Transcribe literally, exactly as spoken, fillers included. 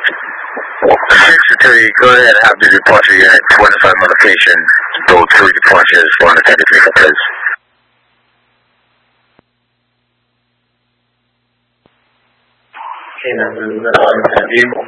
six three, go ahead, have the departure unit, twenty-five modification, go three departures, for unattended vehicle, please. Okay, that's the unattended vehicle.